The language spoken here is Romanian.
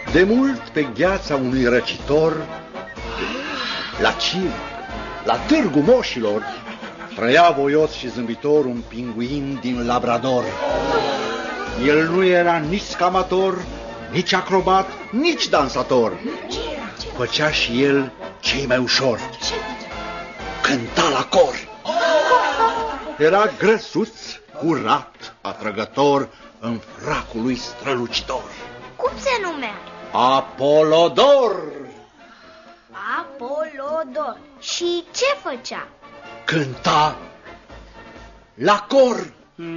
De mult pe gheața unui răcitor, la Cir, la târgul moșilor, trăia voios și zâmbitor un pinguin din Labrador. El nu era nici scamator, nici acrobat, nici dansator. Făcea și el cei mai ușor. Cânta la cor. Era grăsuț, curat, atrăgător, în fracul lui strălucitor. Cum se numea? Apolodor. Apolodor. Și ce făcea? Cânta la cor.